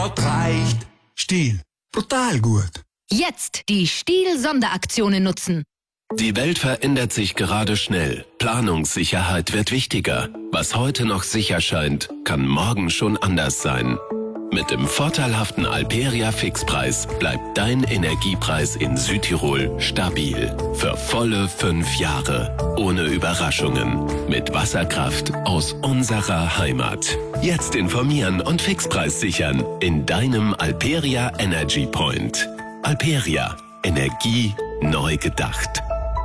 reicht. Stihl. Brutal gut. Jetzt die Stihl-Sonderaktionen nutzen. Die Welt verändert sich gerade schnell. Planungssicherheit wird wichtiger. Was heute noch sicher scheint, kann morgen schon anders sein. Mit dem vorteilhaften Alperia Fixpreis bleibt dein Energiepreis in Südtirol stabil. Für volle 5 Jahre. Ohne Überraschungen. Mit Wasserkraft aus unserer Heimat. Jetzt informieren und Fixpreis sichern in deinem Alperia Energy Point. Alperia. Energie neu gedacht.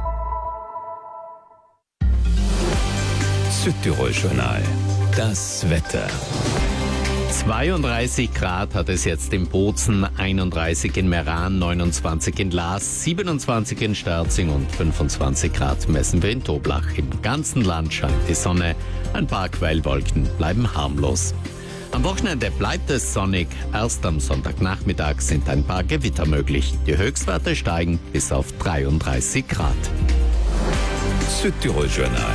Südtirol-Journal. Das Wetter. 32 Grad hat es jetzt in Bozen, 31 in Meran, 29 in Laas, 27 in Sterzing und 25 Grad messen wir in Toblach. Im ganzen Land scheint die Sonne, ein paar Quellwolken bleiben harmlos. Am Wochenende bleibt es sonnig, erst am Sonntagnachmittag sind ein paar Gewitter möglich. Die Höchstwerte steigen bis auf 33 Grad. Südtirol-Journal.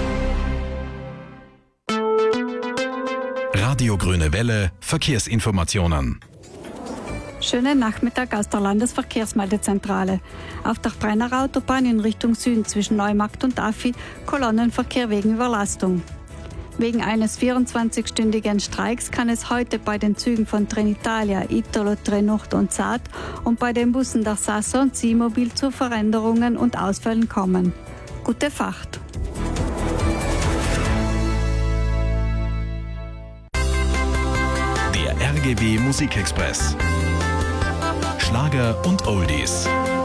Radio Grüne Welle, Verkehrsinformationen. Schönen Nachmittag aus der Landesverkehrsmeldezentrale. Auf der Brenner Autobahn in Richtung Süden zwischen Neumarkt und Affi Kolonnenverkehr wegen Überlastung. Wegen eines 24-stündigen Streiks kann es heute bei den Zügen von Trenitalia, Italo, Trenord und Saat und bei den Bussen der Sasso und Seamobil zu Veränderungen und Ausfällen kommen. Gute Fahrt! Der RGW Musikexpress. Schlager und Oldies.